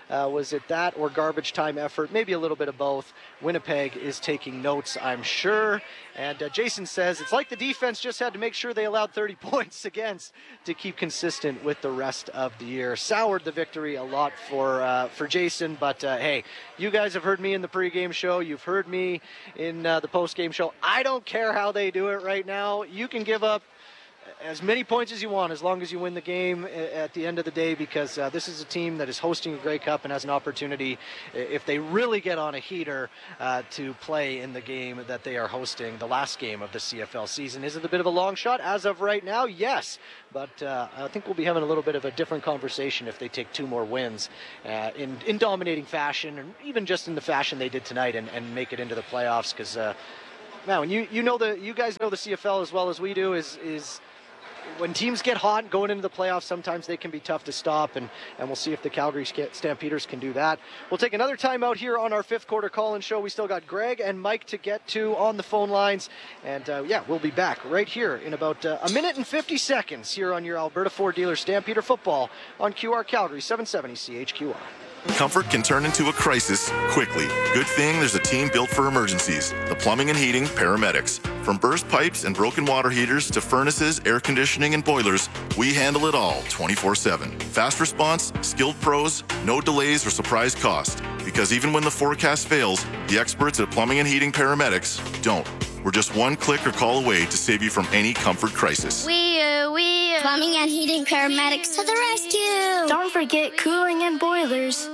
Was it that or garbage time effort? Maybe a little bit of both. Winnipeg is taking notes, I'm sure. And Jason says it's like the defense just had to make sure they allowed 30 points against to keep consistent with the rest of the year. Soured the victory a lot for Jason, but hey, you guys have heard me in the pregame show. You've heard me in the postgame show. I don't care how they do it right now. You can give up as many points as you want as long as you win the game at the end of the day, because this is a team that is hosting a Grey Cup and has an opportunity, if they really get on a heater, to play in the game that they are hosting, the last game of the CFL season. Is it a bit of a long shot? As of right now, yes. But I think we'll be having a little bit of a different conversation if they take 2 more wins in dominating fashion, and even just in the fashion they did tonight, and make it into the playoffs. Because, man, when you guys know the CFL as well as we do, is when teams get hot going into the playoffs, sometimes they can be tough to stop, and we'll see if the Calgary Stampeders can do that. We'll take another time out here on our 5th quarter call-in show. We still got Greg and Mike to get to on the phone lines, and we'll be back right here in about a minute and 50 seconds here on your Alberta Ford dealer Stampeder football on QR Calgary 770 CHQR. Comfort can turn into a crisis quickly. Good thing there's a team built for emergencies. The Plumbing and Heating Paramedics. From burst pipes and broken water heaters to furnaces, air conditioning, and boilers, we handle it all 24/7. Fast response, skilled pros, no delays or surprise cost. Because even when the forecast fails, the experts at Plumbing and Heating Paramedics don't. We're just one click or call away to save you from any comfort crisis. We Plumbing and Heating Paramedics to the rescue. Don't forget cooling and boilers.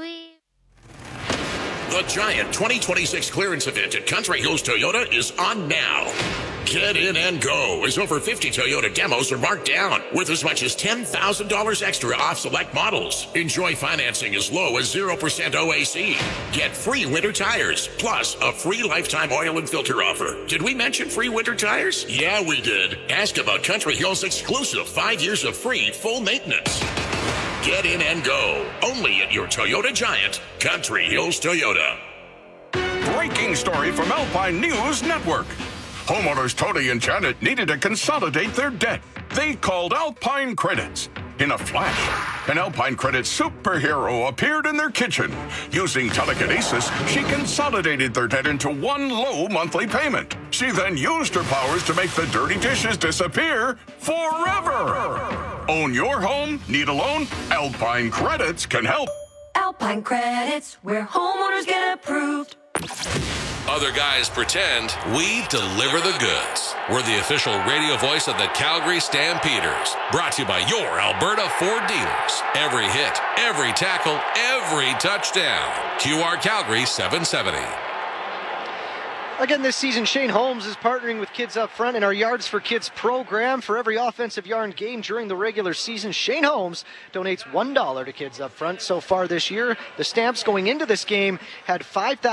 The Giant 2026 clearance event at Country Hills Toyota is on now. Get in and go, as over 50 Toyota demos are marked down with as much as $10,000 extra off select models. Enjoy financing as low as 0% OAC. Get free winter tires, plus a free lifetime oil and filter offer. Did we mention free winter tires? Yeah, we did. Ask about Country Hills' exclusive 5 years of free full maintenance. Get in and go, only at your Toyota Giant, Country Hills Toyota. Breaking story from Alpine News Network. Homeowners Tony and Janet needed to consolidate their debt. They called Alpine Credits. In a flash, an Alpine Credits superhero appeared in their kitchen. Using telekinesis, she consolidated their debt into one low monthly payment. She then used her powers to make the dirty dishes disappear forever. Own your home? Need a loan? Alpine Credits can help. Alpine Credits, where homeowners get approved. Other guys pretend, we deliver the goods. We're the official radio voice of the Calgary Stampeders. Brought to you by your Alberta Ford dealers. Every hit, every tackle, every touchdown. QR Calgary 770. Again this season, Shane Holmes is partnering with Kids Up Front in our Yards for Kids program. For every offensive yard gained during the regular season, Shane Holmes donates $1 to Kids Up Front. So far this year, the Stamps going into this game had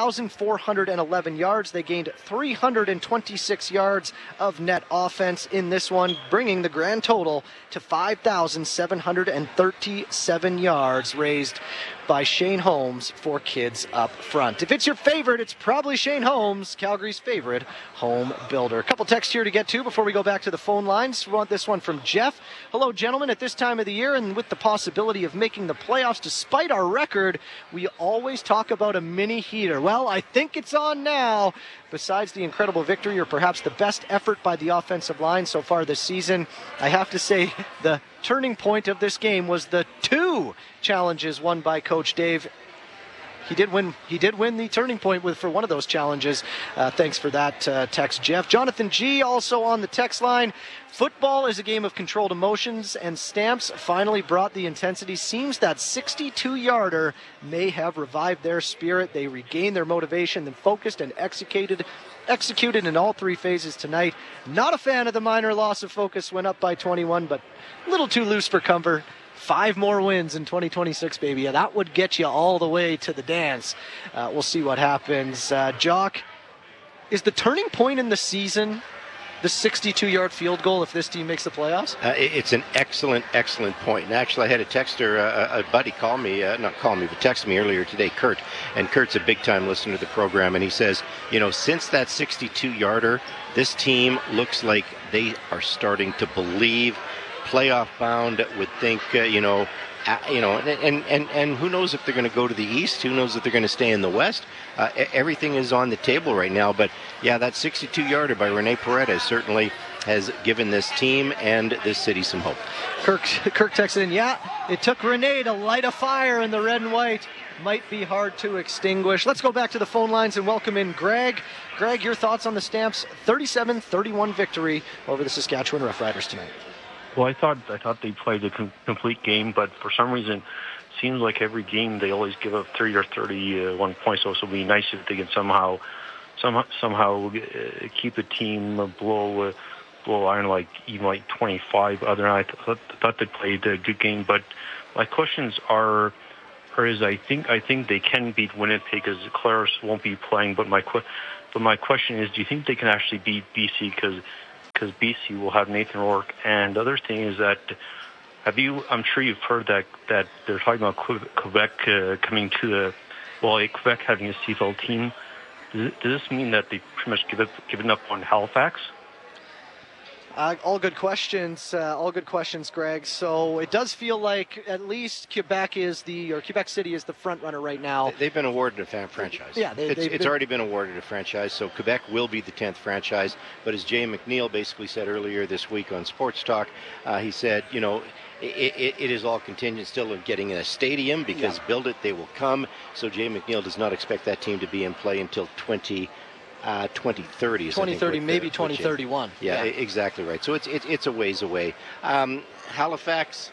5,411 yards. They gained 326 yards of net offense in this one, bringing the grand total to 5,737 yards raised by Shane Holmes for Kids Up Front. If it's your favorite, it's probably Shane Holmes, Calgary's favorite home builder. A couple texts here to get to before we go back to the phone lines. We want this one from Jeff. Hello, gentlemen. At this time of the year and with the possibility of making the playoffs despite our record, we always talk about a mini heater. Well, I think it's on now. Besides the incredible victory, or perhaps the best effort by the offensive line so far this season, I have to say the turning point of this game was the 2 challenges won by Coach Dave. He did win the turning point for one of those challenges. Thanks for that text, Jeff. Jonathan G. also on the text line. Football is a game of controlled emotions, and Stamps finally brought the intensity. Seems that 62-yarder may have revived their spirit. They regained their motivation, then focused and executed in all 3 phases tonight. Not a fan of the minor loss of focus, went up by 21, but a little too loose for comfort. 5 more wins in 2026, baby. Yeah, that would get you all the way to the dance. We'll see what happens. Jock, is the turning point in the season the 62-yard field goal if this team makes the playoffs? It's an excellent point. And actually, I had a texter, a buddy text me earlier today, Kurt. And Kurt's a big-time listener to the program. And he says, since that 62-yarder, this team looks like they are starting to believe. Playoff bound, would think, And who knows if they're going to go to the East? Who knows if they're going to stay in the West? Everything is on the table right now. But yeah, that 62-yarder by Rene Paredes certainly has given this team and this city some hope. Kirk texted in, yeah, it took Rene to light a fire in the red and white. Might be hard to extinguish. Let's go back to the phone lines and welcome in Greg. Greg, your thoughts on the Stamps' 37-31 victory over the Saskatchewan Roughriders tonight? Well, I thought they played a complete game, but for some reason, it seems like every game they always give up 30 or 31 points. So it would be nice if they can somehow keep a team below iron, like even like 25. Other than I thought they played a good game, but my questions are I think they can beat Winnipeg because Claris won't be playing. But my question is, do you think they can actually beat BC because BC will have Nathan Rourke? And the other thing is that I'm sure you've heard that they're talking about Quebec coming to Quebec having a CFL team. Does this mean that they pretty much given up on Halifax? All good questions, Greg. So it does feel like at least Quebec City is the front runner right now. They've been awarded a franchise. Yeah, it's already been awarded a franchise. So Quebec will be the 10th franchise. But as Jay McNeil basically said earlier this week on Sports Talk, he said, it is all contingent still of getting in a stadium because build it, they will come. So Jay McNeil does not expect that team to be in play until 2030. 2030, maybe 2031. Yeah, exactly right. So it's a ways away. Halifax,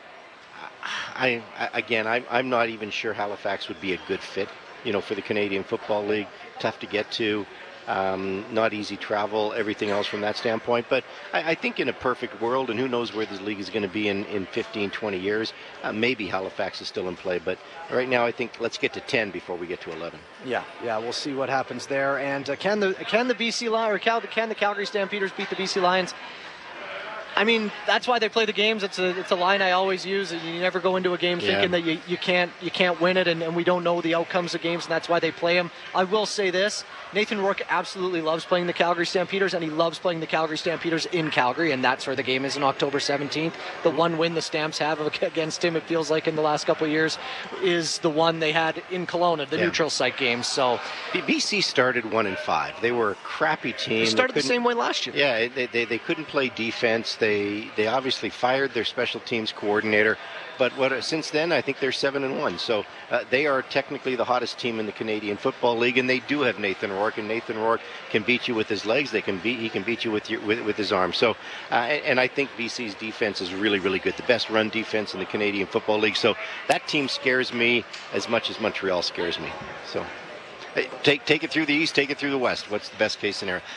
I'm not even sure Halifax would be a good fit, for the Canadian Football League. Tough to get to. Not easy travel, everything else from that standpoint. But I think in a perfect world, and who knows where this league is going to be in 15, 20 years, maybe Halifax is still in play. But right now, I think let's get to 10 before we get to 11. Yeah, we'll see what happens there. And can the BC Lions or can the Calgary Stampeders beat the BC Lions? I mean, that's why they play the games. It's a line I always use. You never go into a game thinking that you can't win it, and we don't know the outcomes of games, and that's why they play them. I will say this. Nathan Rourke absolutely loves playing the Calgary Stampeders, and he loves playing the Calgary Stampeders in Calgary, and that's where the game is on October 17th. The one win the Stamps have against him, it feels like in the last couple of years, is the one they had in Kelowna, the neutral site game. So BC started 1-5. They were a crappy team. They started the same way last year. Yeah, they couldn't play defense. They obviously fired their special teams coordinator. But since then, I think they're 7-1. So they are technically the hottest team in the Canadian Football League, and they do have Nathan Rourke. And Nathan Rourke can beat you with his legs. He can beat you with his arms. So, and I think BC's defense is really, really good. The best run defense in the Canadian Football League. So that team scares me as much as Montreal scares me. So. Take it through the East, take it through the West. What's the best case scenario?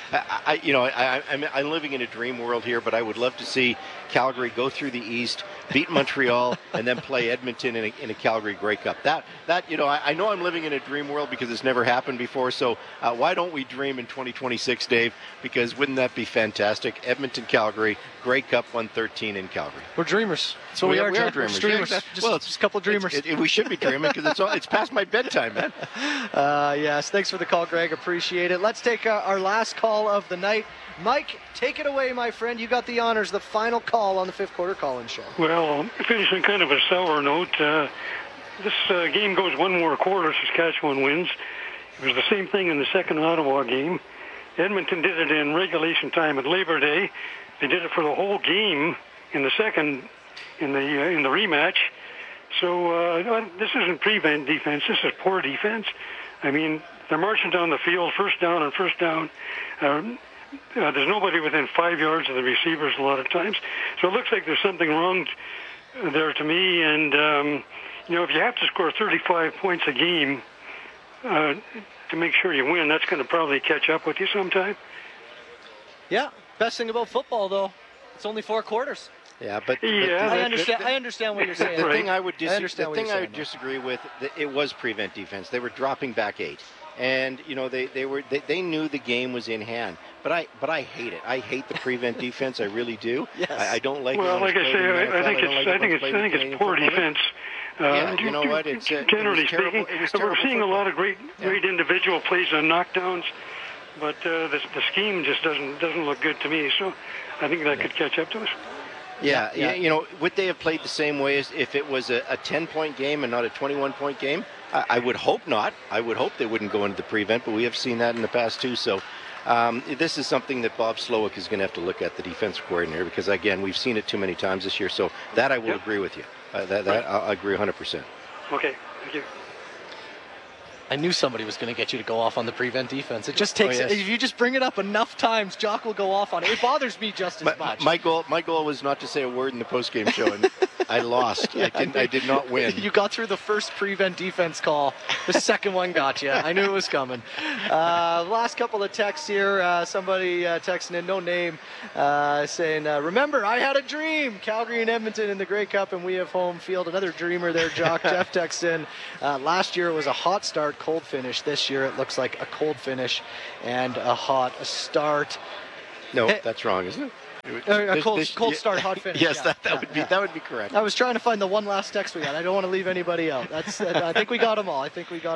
I'm living in a dream world here, but I would love to see Calgary go through the East, beat Montreal, and then play Edmonton in a Calgary Grey Cup. That I know I'm living in a dream world because it's never happened before. So why don't we dream in 2026, Dave? Because wouldn't that be fantastic? Edmonton, Calgary, Grey Cup 113 in Calgary. We're dreamers. So we are dreamers. Just a couple of dreamers. We should be dreaming because it's past my bedtime, man. Yes, thanks for the call, Greg. Appreciate it. Let's take our last call of the night. Mike, take it away, my friend. You got the honors. The final call on the fifth quarter call-in show. Well, finishing kind of a sour note. This game goes one more quarter. Saskatchewan wins. It was the same thing in the second Ottawa game. Edmonton did it in regulation time at Labor Day. They did it for the whole game in the second, in the rematch. So this isn't prevent defense. This is poor defense. I mean, they're marching down the field, first down and first down. There's nobody within 5 yards of the receivers a lot of times. So it looks like there's something wrong there to me. And, if you have to score 35 points a game to make sure you win, that's going to probably catch up with you sometime. Yeah. Best thing about football, though, it's only 4 quarters. Yeah, but I understand what you're saying. The thing I would disagree with, it was prevent defense. They were dropping back 8, and they knew the game was in hand. But I hate it. I hate the prevent defense. I really do. Yes. I don't like. Well, it like I say, I think it's poor defense. You know what? Generally speaking, we're seeing a lot of great individual plays on knockdowns. But the scheme just doesn't look good to me. So I think that could catch up to us. Yeah. You know, would they have played the same way as if it was a 10-point game and not a 21-point game? I would hope not. I would hope they wouldn't go into the prevent, but we have seen that in the past too. So this is something that Bob Slowick is going to have to look at, the defensive coordinator, because, again, we've seen it too many times this year. So that I will agree with you. I agree 100%. Okay, thank you. I knew somebody was going to get you to go off on the prevent defense. It just takes, if you just bring it up enough times, Jock will go off on it. It bothers me just as much. My goal was not to say a word in the postgame show, and I lost. I did not win. You got through the first prevent defense call. The second one got you. I knew it was coming. Last couple of texts here. Somebody texting in, no name, saying, remember, I had a dream. Calgary and Edmonton in the Grey Cup, and we have home field. Another dreamer there, Jock. Jeff texts in. Last year it was a hot start, cold finish. This year it looks like a cold finish and a hot start. No, that's wrong, isn't it? A cold start, hot finish. Yes, that would be correct. I was trying to find the one last text we got. I don't want to leave anybody out. I think we got them all.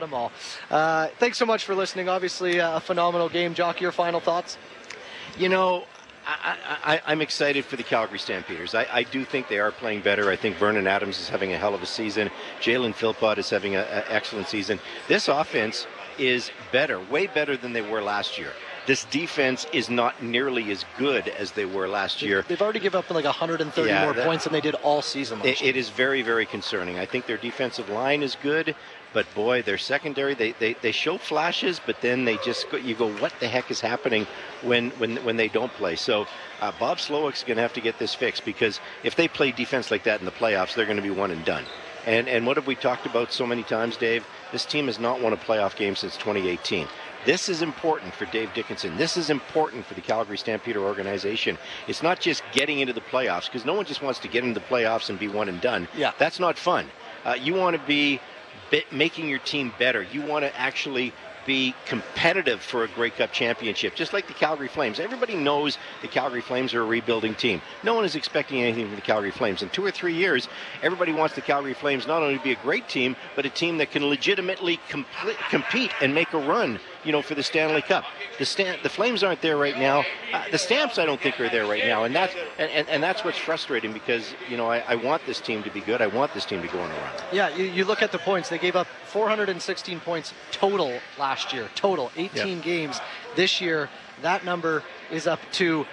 Thanks so much for listening. Obviously, a phenomenal game. Jock, your final thoughts? You know, I'm excited for the Calgary Stampeders. I do think they are playing better. I think Vernon Adams is having a hell of a season. Jalen Philpott is having an excellent season. This offense is better, way better than they were last year. This defense is not nearly as good as they were last year. They've already given up like 130 more points than they did all season last year. It is very, very concerning. I think their defensive line is good, but boy, their secondary, they show flashes, but then you go, what the heck is happening when they don't play? So Bob Slowick's going to have to get this fixed, because if they play defense like that in the playoffs, they're going to be one and done. And what have we talked about so many times, Dave? This team has not won a playoff game since 2018. This is important for Dave Dickinson. This is important for the Calgary Stampeder organization. It's not just getting into the playoffs, because no one just wants to get into the playoffs and be one and done. Yeah. That's not fun. You want to be making your team better. You want to actually be competitive for a Grey Cup championship, just like the Calgary Flames. Everybody knows the Calgary Flames are a rebuilding team. No one is expecting anything from the Calgary Flames. In 2 or 3 years, everybody wants the Calgary Flames not only to be a great team, but a team that can legitimately compete and make a run, for the Stanley Cup. The Flames aren't there right now. The Stamps, I don't think, are there right now, and that's what's frustrating, because I want this team to be good. I want this team to go on a run. Yeah, you look at the points. They gave up 416 points total last year. Total 18 games. This year, that number is up to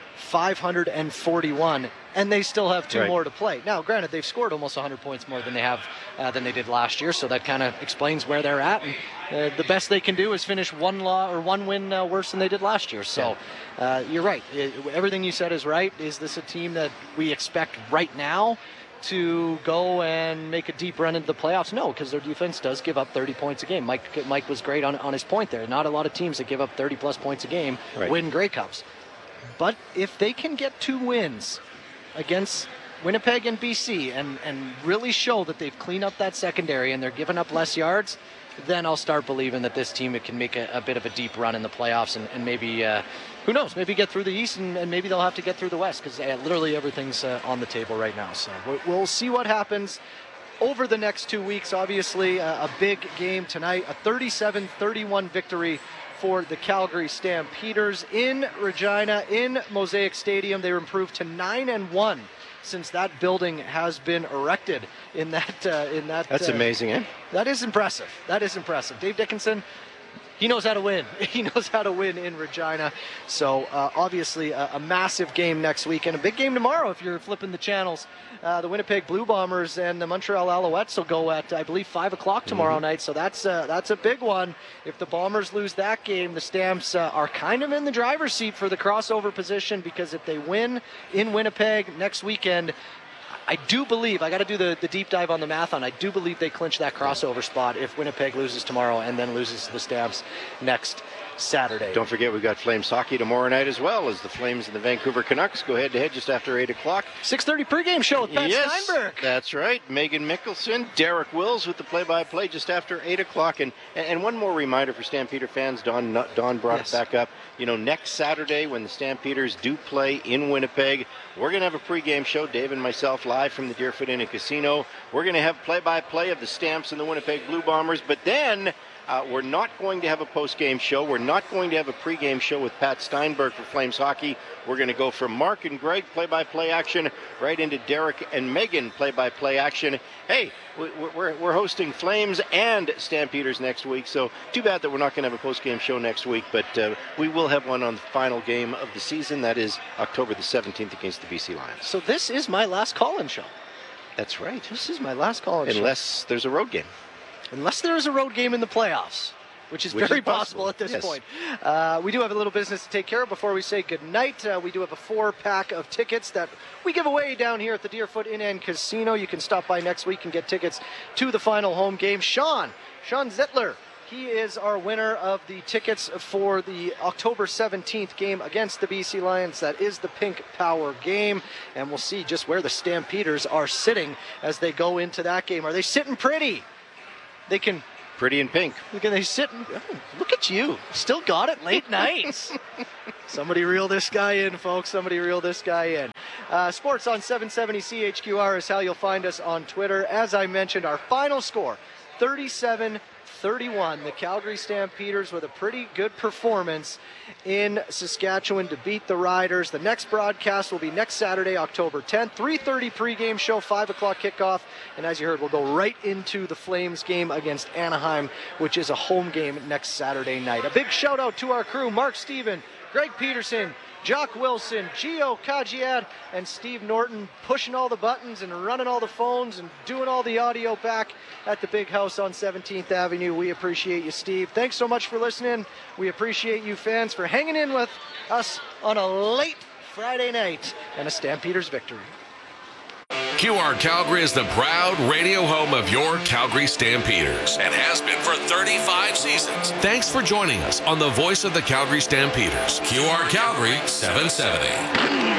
541. And they still have two more to play. Now, granted, they've scored almost 100 points more than they did last year, so that kind of explains where they're at. And the best they can do is finish one win worse than they did last year. So you're right. Everything you said is right. Is this a team that we expect right now to go and make a deep run into the playoffs? No, because their defense does give up 30 points a game. Mike was great on his point there. Not a lot of teams that give up 30-plus points a game win Grey Cups. But if they can get 2 wins against Winnipeg and BC and really show that they've cleaned up that secondary and they're giving up less yards, then I'll start believing that this team can make a bit of a deep run in the playoffs and maybe, who knows, maybe get through the East and maybe they'll have to get through the West, because literally everything's on the table right now. So we'll see what happens over the next 2 weeks. Obviously, a big game tonight, a 37-31 victory for the Calgary Stampeders in Regina, in Mosaic Stadium. They were improved to 9-1 since that building has been erected in that. That's amazing, eh? That is impressive. Dave Dickinson, he knows how to win. He knows how to win in Regina. So obviously a massive game next week, and a big game tomorrow if you're flipping the channels. The Winnipeg Blue Bombers and the Montreal Alouettes will go at, I believe, 5 o'clock tomorrow night. So that's a big one. If the Bombers lose that game, the Stamps are kind of in the driver's seat for the crossover position, because if they win in Winnipeg next weekend, I do believe, I got to do the deep dive on the math on, I do believe they clinch that crossover spot if Winnipeg loses tomorrow and then loses to the Stamps next Saturday. Don't forget, we've got Flames hockey tomorrow night as well, as the Flames and the Vancouver Canucks go head-to-head just after 8 o'clock. 6:30 pregame show with Pat Steinberg. That's right. Megan Mickelson, Derek Wills with the play-by-play just after 8 o'clock. And one more reminder for Stampeder fans, Don brought it back up. Next Saturday when the Stampeders do play in Winnipeg, we're going to have a pregame show, Dave and myself, live from the Deerfoot Inn and Casino. We're going to have play-by-play of the Stamps and the Winnipeg Blue Bombers, but then We're not going to have a post-game show. We're not going to have a pre-game show with Pat Steinberg for Flames Hockey. We're going to go from Mark and Greg play-by-play action right into Derek and Megan play-by-play action. Hey, we're hosting Flames and Stampeders next week, so too bad that we're not going to have a post-game show next week, but we will have one on the final game of the season. That is October the 17th against the BC Lions. So this is my last call-in show. That's right. This is my last call-in show. Unless there's a road game. Unless there is a road game in the playoffs, which is very possible at this point. We do have a little business to take care of before we say goodnight. We do have a 4-pack of tickets that we give away down here at the Deerfoot Inn and Casino. You can stop by next week and get tickets to the final home game. Sean Zettler, he is our winner of the tickets for the October 17th game against the BC Lions. That is the Pink Power game, and we'll see just where the Stampeders are sitting as they go into that game. Are they sitting pretty? They can... Pretty in pink. Look at they sitting. Oh, look at you. Still got it late nights. Somebody reel this guy in, folks. Somebody reel this guy in. Sports on 770 CHQR is how you'll find us on Twitter. As I mentioned, our final score, 37-31. The Calgary Stampeders with a pretty good performance in Saskatchewan to beat the Riders. The next broadcast will be next Saturday, October 10th, 3:30 pregame show, 5 o'clock kickoff. And as you heard, we'll go right into the Flames game against Anaheim, which is a home game next Saturday night. A big shout out to our crew, Mark Steven, Greg Peterson, Jock Wilson, Gio Kajiad, and Steve Norton, pushing all the buttons and running all the phones and doing all the audio back at the big house on 17th Avenue. We appreciate you, Steve. Thanks so much for listening. We appreciate you fans for hanging in with us on a late Friday night and a Stampeders victory. QR Calgary is the proud radio home of your Calgary Stampeders and has been for 35 seasons. Thanks for joining us on the Voice of the Calgary Stampeders, QR Calgary 770.